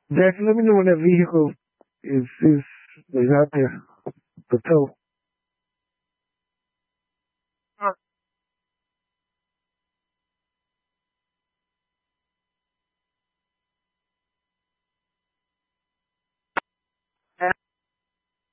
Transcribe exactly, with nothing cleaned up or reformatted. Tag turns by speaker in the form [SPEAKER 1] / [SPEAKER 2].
[SPEAKER 1] Jackson, let me know when that vehicle is is is out there for tow.